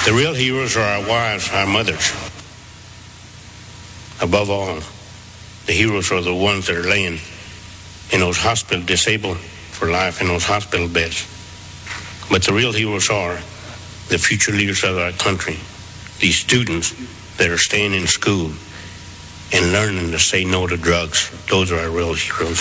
The real heroes are our wives, our mothers. Above all, the heroes are the ones that are laying in those hospital, disabled for life in those hospital beds. But the real heroes are the future leaders of our country, these students that are staying in school and learning to say no to drugs. Those are our real heroes.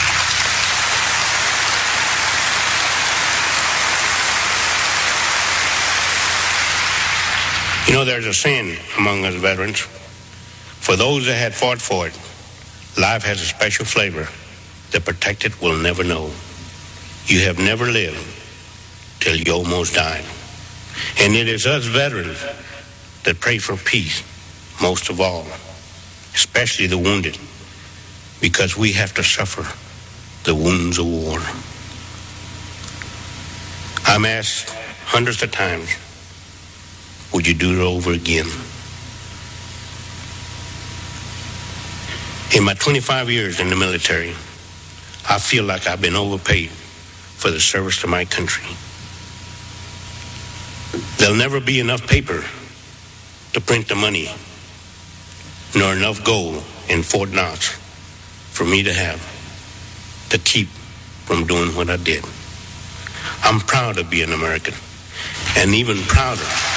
You know, there's a saying among us veterans, for those that had fought for it, life has a special flavor. The protected will never know. You have never lived till you almost died. And it is us veterans that pray for peace most of all, especially the wounded, because we have to suffer the wounds of war. I'm asked hundreds of times, would you do it over again? In my 25 years in the military, I feel like I've been overpaid for the service to my country. There'll never be enough paper to print the money, nor enough gold in Fort Knox for me to have to keep from doing what I did. I'm proud to be an American, and even prouder